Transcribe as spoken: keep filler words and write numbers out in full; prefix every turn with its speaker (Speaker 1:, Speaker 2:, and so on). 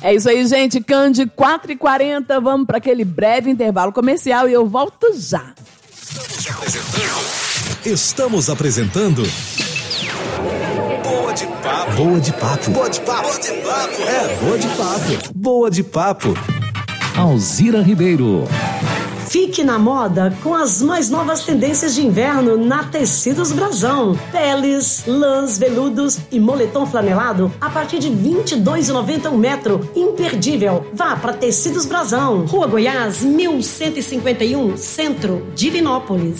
Speaker 1: É isso aí, gente. Cande quatro e quarenta. Vamos para aquele breve intervalo comercial e eu volto já.
Speaker 2: Estamos apresentando Boa de Papo. Boa de Papo. Boa de Papo. Boa de Papo. É, Boa de Papo. Boa de Papo.
Speaker 3: Alzira Ribeiro.
Speaker 4: Fique na moda com as mais novas tendências de inverno na Tecidos Brasão. Peles, lãs, veludos e moletom flanelado a partir de vinte e dois reais e noventa centavos um metro. Imperdível. Vá para Tecidos Brasão. Rua Goiás, mil cento e cinquenta e um, Centro, Divinópolis.